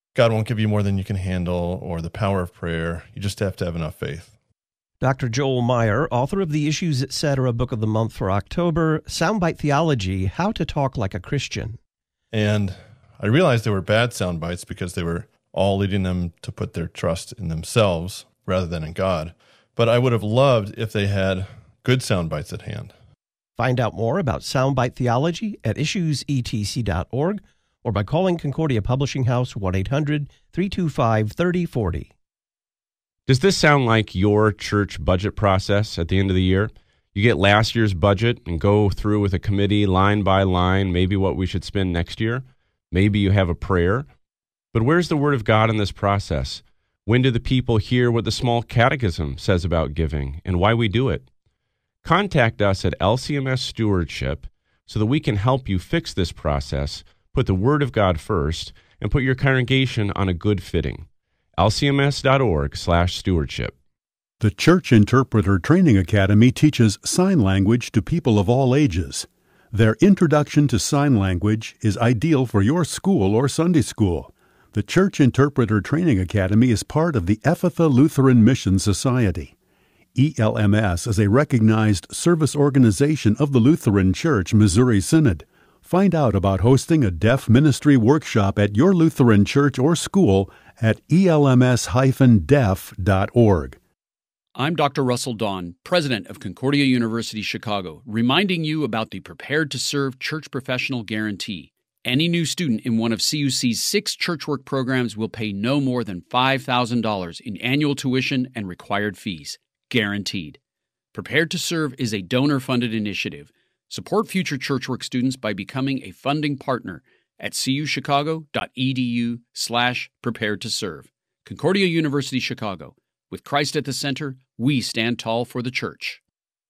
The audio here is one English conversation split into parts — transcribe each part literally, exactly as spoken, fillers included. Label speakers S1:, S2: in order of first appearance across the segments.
S1: God won't give you more than you can handle or the power of prayer. You just have to have enough faith.
S2: Doctor Joel Meyer, author of the Issues Etc. Book of the Month for October, Soundbite Theology, How to Talk Like a Christian.
S1: And I realized they were bad sound bites because they were all leading them to put their trust in themselves rather than in God. But I would have loved if they had good sound bites at hand.
S2: Find out more about Soundbite Theology at issues e t c dot org or by calling Concordia Publishing House one eight hundred, three two five, three oh four oh.
S3: Does this sound like your church budget process at the end of the year? You get last year's budget and go through with a committee line by line, maybe what we should spend next year. Maybe you have a prayer. But where's the Word of God in this process? When do the people hear what the Small Catechism says about giving and why we do it? Contact us at L C M S Stewardship so that we can help you fix this process, put the Word of God first, and put your congregation on a good footing. L C M S dot org slash stewardship.
S4: The Church Interpreter Training Academy teaches sign language to people of all ages. Their Introduction to Sign Language is ideal for your school or Sunday school. The Church Interpreter Training Academy is part of the Ephatha Lutheran Mission Society. E L M S is a recognized service organization of the Lutheran Church Missouri Synod. Find out about hosting a deaf ministry workshop at your Lutheran church or school at E L M S dash deaf dot org.
S5: I'm Doctor Russell Dawn, president of Concordia University Chicago, reminding you about the Prepared to Serve Church Professional Guarantee. Any new student in one of C U C's six churchwork programs will pay no more than five thousand dollars in annual tuition and required fees. Guaranteed. Prepared to Serve is a donor-funded initiative. Support future churchwork students by becoming a funding partner at cuchicago.edu slash prepared to serve. Concordia University Chicago. With Christ at the center, we stand tall for the church.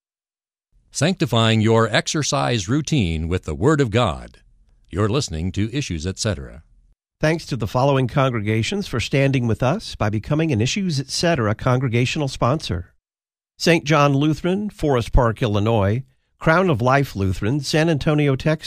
S6: Sanctifying your exercise routine with the Word of God. You're listening to Issues Etc.
S2: Thanks to the following congregations for standing with us by becoming an Issues Etc. congregational sponsor. Saint John Lutheran, Forest Park, Illinois. Crown of Life Lutheran, San Antonio, Texas.